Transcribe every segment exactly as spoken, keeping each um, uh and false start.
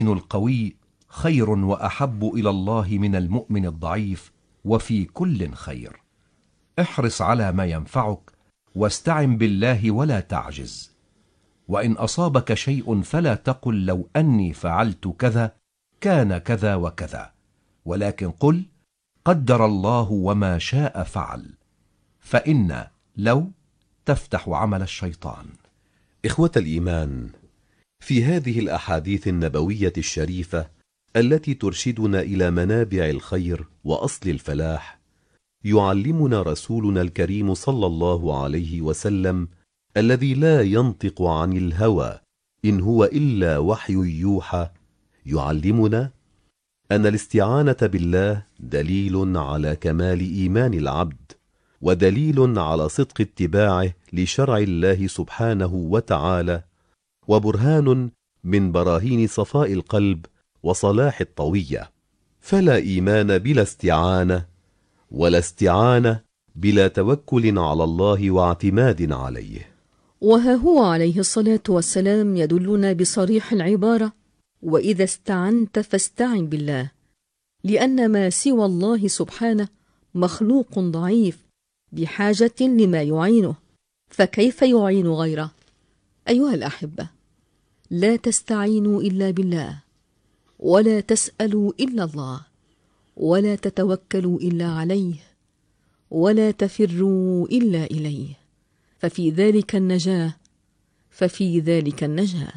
القوي خير وأحب إلى الله من المؤمن الضعيف، وفي كل خير. احرص على ما ينفعك، واستعن بالله ولا تعجز. وإن أصابك شيء فلا تقل لو أني فعلت كذا كان كذا وكذا، ولكن قل قدر الله وما شاء فعل، فإن لو تفتح عمل الشيطان. إخوة الإيمان، في هذه الأحاديث النبوية الشريفة التي ترشدنا إلى منابع الخير وأصل الفلاح، يعلمنا رسولنا الكريم صلى الله عليه وسلم الذي لا ينطق عن الهوى إن هو إلا وحي يوحى، يعلمنا أن الاستعانة بالله دليل على كمال إيمان العبد، ودليل على صدق اتباعه لشرع الله سبحانه وتعالى، وبرهان من براهين صفاء القلب وصلاح الطوية. فلا إيمان بلا استعانة، ولا استعانة بلا توكل على الله واعتماد عليه. وها هو عليه الصلاة والسلام يدلنا بصريح العبارة: وإذا استعنت فاستعن بالله، لأن ما سوى الله سبحانه مخلوق ضعيف بحاجة لما يعينه، فكيف يعين غيره؟ أيها الأحبة، لا تستعينوا إلا بالله، ولا تسألوا إلا الله، ولا تتوكلوا إلا عليه، ولا تفروا إلا إليه، ففي ذلك النجاة، ففي ذلك النجاة.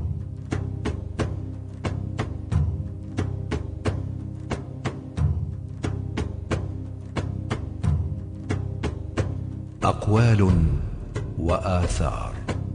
أقوال وآثار.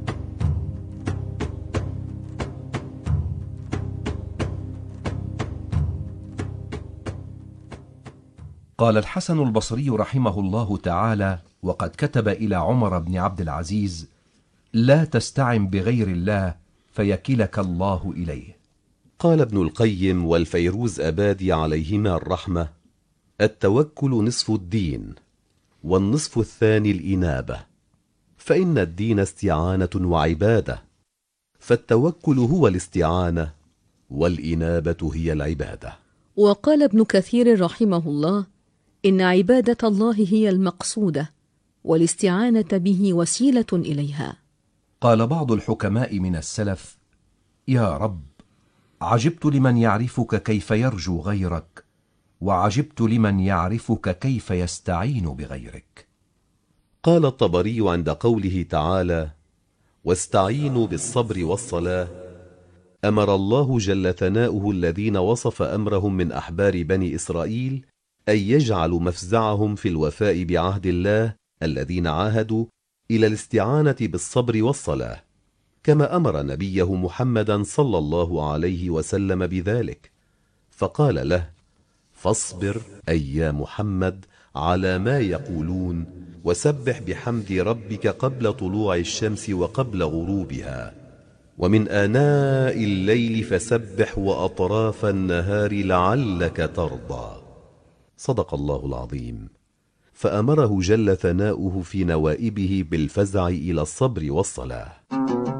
قال الحسن البصري رحمه الله تعالى وقد كتب إلى عمر بن عبد العزيز: لا تستعن بغير الله فيكلك الله إليه. قال ابن القيم والفيروز أبادي عليهما الرحمة: التوكل نصف الدين، والنصف الثاني الإنابة، فإن الدين استعانة وعبادة، فالتوكل هو الاستعانة، والإنابة هي العبادة. وقال ابن كثير رحمه الله: إن عبادة الله هي المقصودة، والاستعانة به وسيلة إليها. قال بعض الحكماء من السلف: يا رب، عجبت لمن يعرفك كيف يرجو غيرك، وعجبت لمن يعرفك كيف يستعين بغيرك. قال الطبري عند قوله تعالى: واستعينوا بالصبر والصلاة، أمر الله جل ثناؤه الذين وصف أمرهم من أحبار بني إسرائيل أن يجعلوا مفزعهم في الوفاء بعهد الله الذين عاهدوا إلى الاستعانة بالصبر والصلاة، كما أمر نبيه محمدا صلى الله عليه وسلم بذلك، فقال له: فاصبر أي يا محمد على ما يقولون، وسبح بحمد ربك قبل طلوع الشمس وقبل غروبها، ومن آناء الليل فسبح وأطراف النهار لعلك ترضى. صدق الله العظيم. فأمره جل ثناؤه في نوائبه بالفزع إلى الصبر والصلاة.